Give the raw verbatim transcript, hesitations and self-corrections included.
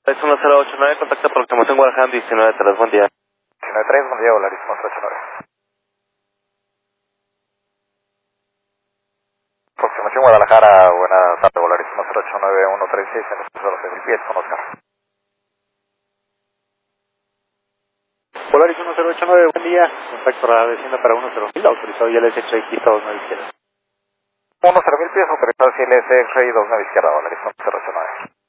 Es uno cero ocho nueve, contacto aproximación Guadalajara diecinueve tres, buen día. diecinueve tres, buen día, Volaris uno cero ocho nueve. Aproximación Guadalajara, buenas tardes, Volaris uno cero ocho nueve uno tres seis, en los seis mil pies con Oscar. Volaris uno cero ocho nueve, buen día. Contacto radar desciende para uno cero mil, autorizado y L S X-Ray pista dos nueve izquierda. uno cero mil pies, autorizado C L S X-Ray dos nueve izquierda, Volaris uno cero ocho nueve.